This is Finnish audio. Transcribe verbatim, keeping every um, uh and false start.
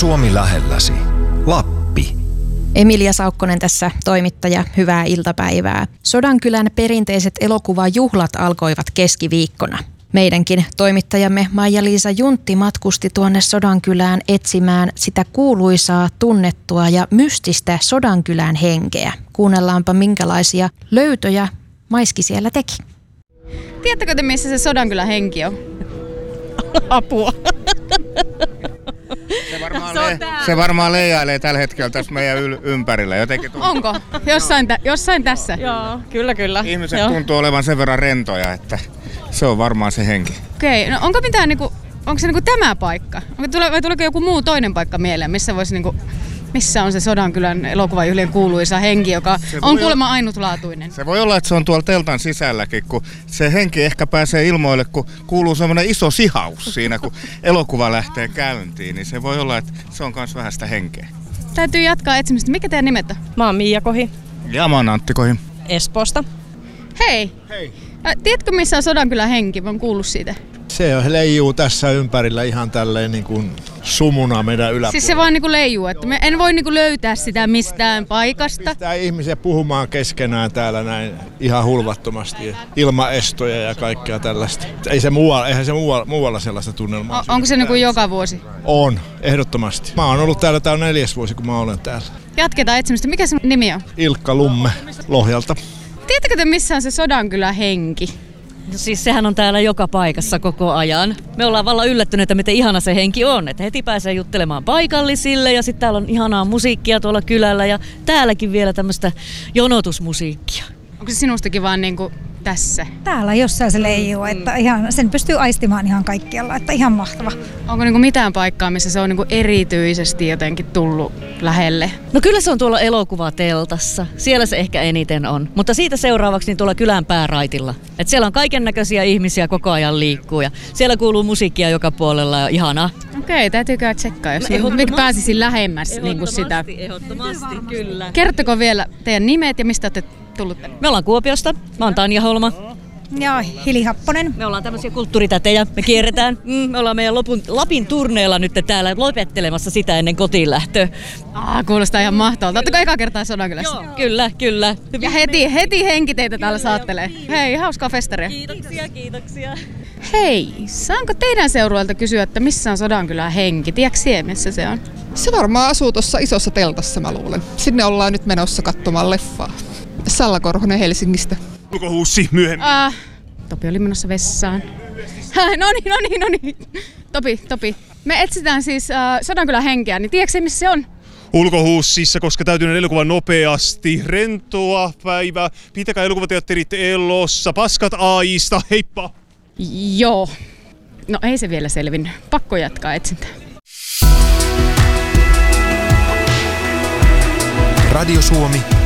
Suomi lähelläsi. Lappi. Emilia Saukkonen tässä, toimittaja. Hyvää iltapäivää. Sodankylän perinteiset elokuvajuhlat alkoivat keskiviikkona. Meidänkin toimittajamme Maija-Liisa Juntti matkusti tuonne Sodankylään etsimään sitä kuuluisaa, tunnettua ja mystistä Sodankylän henkeä. Kuunnellaanpa, minkälaisia löytöjä Maiski siellä teki. Tiedättekö te, missä se Sodankylän henki on? Apua. Se varmaan, le- se varmaan leijailee tällä hetkellä tässä meidän yl- ympärillä. Jotenkin tuntuu. Onko? Jossain, tä- jossain tässä? Joo, kyllä kyllä. Ihmiset Joo. tuntuu olevan sen verran rentoja, että se on varmaan se henki. Okei, no onko mitään niinku, onko se niinku tämä paikka? Onko tule, vai tuleeko joku muu toinen paikka mieleen, missä voisi niinku, missä on se Sodankylän elokuvajuhlien kuuluisa henki, joka on kuulemma ainutlaatuinen? Se voi olla, että se on tuolla teltan sisälläkin, kun se henki ehkä pääsee ilmoille, kun kuuluu semmoinen iso sihaus siinä, kun elokuva lähtee käyntiin, niin se voi olla, että se on myös vähän sitä henkeä. Täytyy jatkaa etsimistä. Mikä teidän nimet on? Mä oon Miia Kohi. Ja mä oon Antti Kohi. Espoosta. Hei! Hei! Tiedätkö, missä on Sodankylän henki? Mä oon kuullut siitä. Se leijuu tässä ympärillä ihan tälleen niin kuin sumuna meidän yläpuolella. Siis se vaan niinku leijuu, että me en voi niinku löytää sitä mistään paikasta. Pistää ihmisiä puhumaan keskenään täällä näin ihan hulvattomasti. Ilmaestoja ja kaikkea tällaista. Ei se muualla, eihän se muualla, muualla sellaista tunnelmaa. O- onko se niinku joka vuosi? On, ehdottomasti. Mä oon ollut täällä, tää on neljäs vuosi, kun mä olen täällä. Jatketaan etsimistä. Mikä se nimi on? Ilkka Lumme Lohjalta. Tiedättekö te, missä on se Sodankylän henki? No siis sehän on täällä joka paikassa koko ajan. Me ollaan vallan yllättyneitä, miten ihana se henki on. Että heti pääsee juttelemaan paikallisille ja sitten täällä on ihanaa musiikkia tuolla kylällä ja täälläkin vielä tämmöistä jonotusmusiikkia. Onko se sinustakin vaan niinku tässä? Täällä jossain se leijuu, että ihan, sen pystyy aistimaan ihan kaikkialla, että ihan mahtava. Onko niinku mitään paikkaa, missä se on niinku erityisesti jotenkin tullut lähelle? No kyllä se on tuolla elokuvateltassa. Siellä se ehkä eniten on. Mutta siitä seuraavaksi niin tuolla kylän pääraitilla. Et siellä on kaiken näköisiä ihmisiä koko ajan liikkuu ja siellä kuuluu musiikkia joka puolella ja ihanaa. Okei, täytyy käydä tsekkaa, jos No, no, pääsisin lähemmäs niinku sitä. Ehdottomasti, kyllä. Kertoko vielä teidän nimet ja mistä olette tullut tänne? Me ollaan Kuopiosta. Mä oon Tanja Holma. Ja Hili Happonen. Me ollaan tämmöisiä kulttuuritätejä. Me kierretään. Mm, me ollaan meidän lopun, Lapin turneella nyt täällä lopettelemassa sitä ennen kotiin lähtöä. Ah, kuulostaa ihan mahtavalta. Oletteko eka kertaa Sodankylässä? Joo, kyllä, kyllä. Ja heti, heti henki teitä täällä saattelee. Hei, hauskaa festaria. Kiitoksia, kiitoksia. Hei, saanko teidän seurueelta kysyä, että missä on Sodankylän henki? Tiedätkö siellä, missä se on? Se varmaan asuu tuossa isossa teltassa, mä luulen. Sinne ollaan nyt menossa katsomaan leffaa. Salla Korhonen Helsingistä. Ulkohuussi myöhemmin. Ah, Topi oli menossa vessaan. No niin, no niin, no niin. Topi, Topi. Me etsitään siis äh, Sodankylän henkeä, niin tiedätkö missä se on? Ulkohuussissa, koska täytyy nähdä elokuva nopeasti. Rentoa päivä. Pitäkää elokuvateatterit elossa. Paskat A I:sta. Heippa! Joo. No ei se vielä selvinnyt. Pakko jatkaa etsintää. Radio Suomi.